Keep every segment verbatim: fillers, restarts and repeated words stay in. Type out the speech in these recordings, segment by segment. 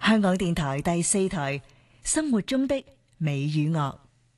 香港電台第四台，生活中的美與樂。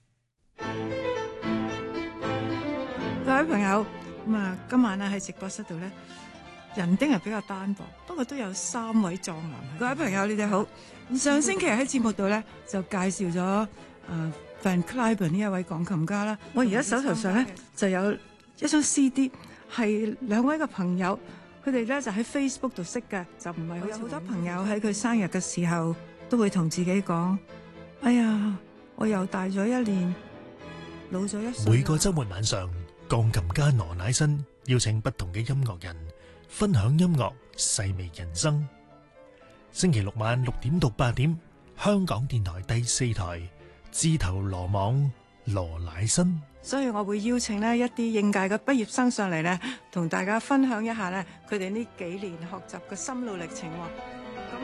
各位朋友，咁啊，今晚咧喺直播室度咧，人丁係比較單薄，不過都有三位壯男。各位朋友，你哋好。上星期喺節目度咧就介紹咗誒 Van Cliburn 呢一位鋼琴家啦。我而家手頭上咧就有一張 C D， 係兩位嘅朋友，佢哋咧就喺 Facebook 度識嘅，就唔係好似好多朋友喺佢生日嘅時候都會同自己講：哎呀，我又大咗一年，老咗一歲。 每個週末晚上，鋼琴家羅乃新邀請不同嘅音樂人分享音樂，細味人生。星期六晚六點到八點，香港電台第四台，自投羅網羅乃新。 所以我會邀請呢一啲應屆嘅畢業生上嚟呢，同大家分享一下呢佢哋呢幾年學習嘅心路歷程。咁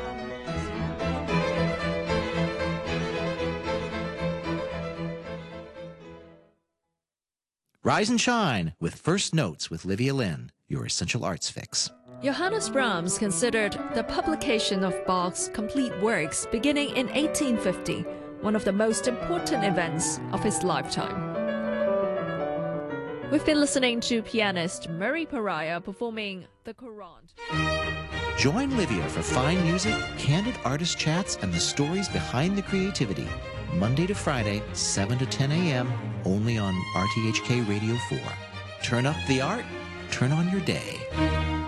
Rise and shine with First Notes with Livia Lynn, your essential arts fix. Johannes Brahms considered the publication of Bach's complete works beginning in eighteen fifty one of the most important events of his lifetime. We've been listening to pianist Murray Pariah performing the Courant. Join Livia for fine music, candid artist chats, and the stories behind the creativity. Monday to Friday, seven to ten a.m., only on R T H K Radio four. Turn up the art, turn on your day.